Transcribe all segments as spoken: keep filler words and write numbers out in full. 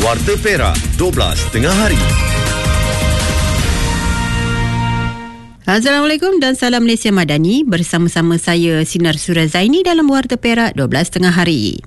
Warta Perak, dua belas tengah hari. Assalamualaikum dan salam Malaysia Madani. Bersama-sama saya Sinar Surazaini dalam Warta Perak dua belas tengah hari.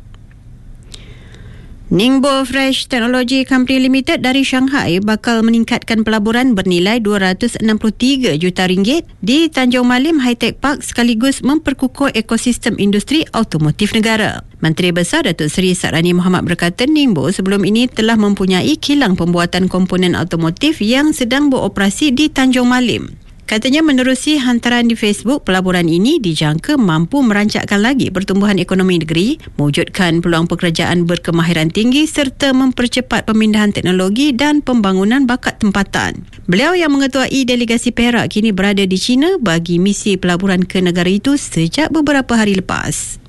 Ningbo Fresh Technology Company Limited dari Shanghai bakal meningkatkan pelaburan bernilai dua ratus enam puluh tiga juta ringgit di Tanjung Malim High Tech Park sekaligus memperkukuh ekosistem industri automotif negara. Menteri Besar Datuk Seri Sakrani Mohamad berkata Ningbo sebelum ini telah mempunyai kilang pembuatan komponen automotif yang sedang beroperasi di Tanjung Malim. Katanya menerusi hantaran di Facebook, pelaburan ini dijangka mampu merancakkan lagi pertumbuhan ekonomi negeri, mewujudkan peluang pekerjaan berkemahiran tinggi serta mempercepat pemindahan teknologi dan pembangunan bakat tempatan. Beliau yang mengetuai delegasi Perak kini berada di China bagi misi pelaburan ke negara itu sejak beberapa hari lepas.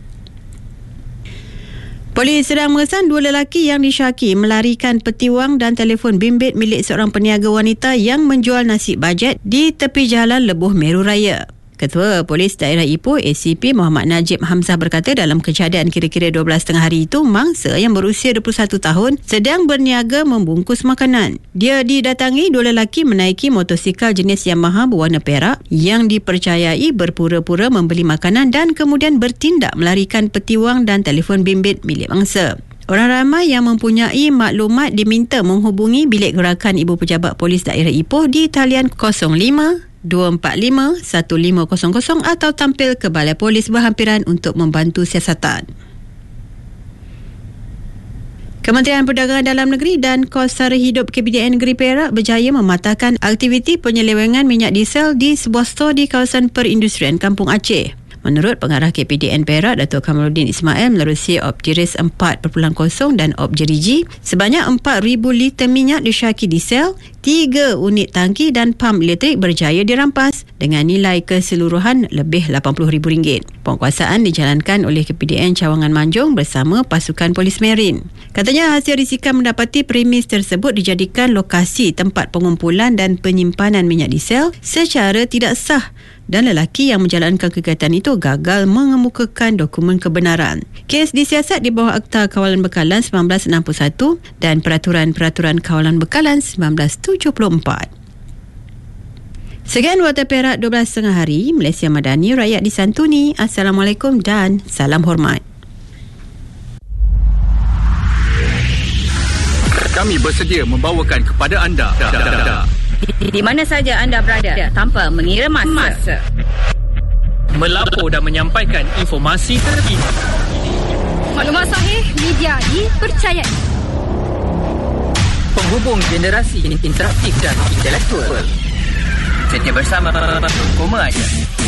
Polis sedang mengesan dua lelaki yang disyaki melarikan peti wang dan telefon bimbit milik seorang peniaga wanita yang menjual nasi bajet di tepi jalan Lebuh Meru Raya. Ketua Polis Daerah Ipoh A C P Muhammad Najib Hamzah berkata dalam kejadian kira-kira dua belas tengah hari itu, mangsa yang berusia dua puluh satu tahun sedang berniaga membungkus makanan. Dia didatangi dua lelaki menaiki motosikal jenis Yamaha berwarna perak yang dipercayai berpura-pura membeli makanan dan kemudian bertindak melarikan peti wang dan telefon bimbit milik mangsa. Orang ramai yang mempunyai maklumat diminta menghubungi bilik gerakan Ibu Pejabat Polis Daerah Ipoh di talian kosong lima dua empat lima satu lima kosong kosong atau tampil ke Balai Polis berhampiran untuk membantu siasatan. Kementerian Perdagangan Dalam Negeri dan Kos Sara Hidup K P D N Negeri Perak berjaya mematahkan aktiviti penyelewengan minyak diesel di sebuah stor di kawasan perindustrian Kampung Aceh. Menurut Pengarah K P D N Perak, Datuk Kamaluddin Ismail menerusi Opjeris empat titik kosong dan Opjeriji, sebanyak empat ribu liter minyak disyaki diesel, tiga unit tangki dan pam elektrik berjaya dirampas dengan nilai keseluruhan lebih lapan puluh ribu ringgit. Penguasaan dijalankan oleh K P D N Cawangan Manjung bersama pasukan Polis Marin. Katanya hasil risikan mendapati premis tersebut dijadikan lokasi tempat pengumpulan dan penyimpanan minyak diesel secara tidak sah dan lelaki yang menjalankan kegiatan itu gagal mengemukakan dokumen kebenaran. Kes disiasat di bawah Akta Kawalan Bekalan seribu sembilan ratus enam puluh satu dan Peraturan-Peraturan Kawalan Bekalan seribu sembilan ratus tujuh puluh empat. Sekian Warta Perak dua belas tengah hari. Malaysia Madani, rakyat disantuni. Assalamualaikum dan salam hormat. Kami bersedia membawakan kepada anda Di, di mana saja anda berada tanpa mengira masa. masa. Melapor dan menyampaikan informasi terkini. Maklumat sahih, media dipercayai. Penghubung generasi interaktif dan intelektual. Setia bersama Koma Aja.